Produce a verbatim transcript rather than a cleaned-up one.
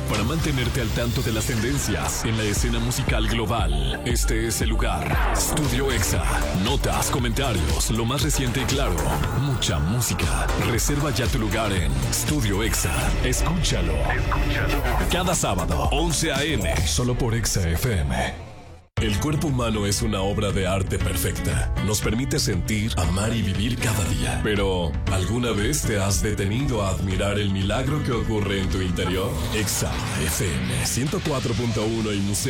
Para mantenerte al tanto de las tendencias en la escena musical global, este es el lugar. Studio Exa. Notas, comentarios, lo más reciente y claro. Mucha música. Reserva ya tu lugar en Studio Exa. Escúchalo. Escúchalo. Cada sábado, once a eme, solo por Exa F M. El cuerpo humano es una obra de arte perfecta. Nos permite sentir, amar y vivir cada día. Pero, ¿alguna vez te has detenido a admirar el milagro que ocurre en tu interior? Exa F M ciento cuatro punto uno y Museo